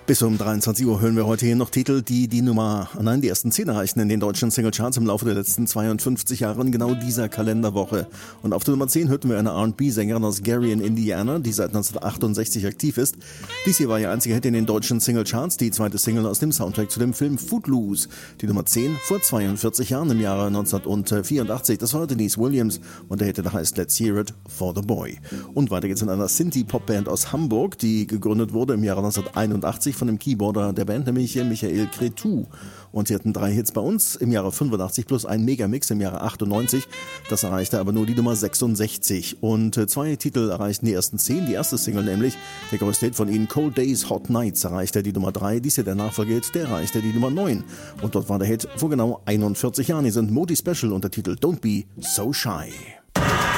Bis um 23 Uhr hören wir heute hier noch Titel, die die ersten 10 erreichten in den deutschen Singlecharts im Laufe der letzten 52 Jahre in genau dieser Kalenderwoche. Und auf der Nummer 10 hörten wir eine R&B-Sängerin aus Gary in Indiana, die seit 1968 aktiv ist. Dies hier war ihr einziger Hit in den deutschen Singlecharts, die zweite Single aus dem Soundtrack zu dem Film Footloose. Die Nummer 10 vor 42 Jahren im Jahre 1984. Das war Denise Williams und der Hit, der heißt Let's Hear It for the Boy. Und weiter geht's in einer Synthie-Pop-Band aus Hamburg, die gegründet wurde im Jahre 1981 von dem Keyboarder der Band, nämlich Michael Cretu. Und sie hatten 3 Hits bei uns im Jahre 85 plus ein Megamix im Jahre 98. Das erreichte aber nur die Nummer 66. Und 2 Titel erreichten die ersten 10. Die erste Single nämlich, der größte Hit von ihnen, Cold Days, Hot Nights, erreichte die Nummer 3. Dies hier der Nachfolgehit, der erreichte die Nummer 9. Und dort war der Hit vor genau 41 Jahren. Hier sind Modi Special und der Titel Don't Be So Shy.